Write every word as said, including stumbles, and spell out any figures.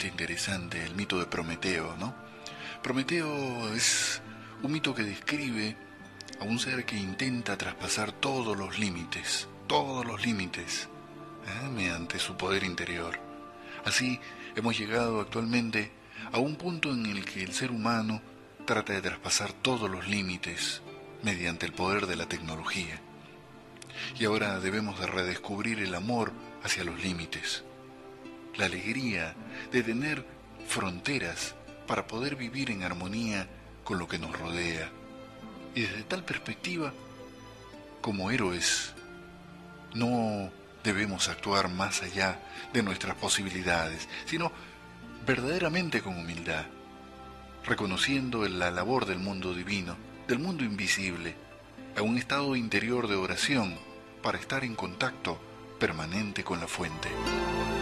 sumamente interesante el mito de Prometeo, ¿no? Prometeo es un mito que describe a un ser que intenta traspasar todos los límites, todos los límites, ¿eh? mediante su poder interior. Así hemos llegado actualmente a un punto en el que el ser humano trata de traspasar todos los límites mediante el poder de la tecnología. Y ahora debemos de redescubrir el amor hacia los límites, la alegría de tener fronteras para poder vivir en armonía con lo que nos rodea. Y desde tal perspectiva, como héroes, no debemos actuar más allá de nuestras posibilidades, sino verdaderamente con humildad, reconociendo la labor del mundo divino, del mundo invisible, a un estado interior de oración para estar en contacto permanente con la fuente.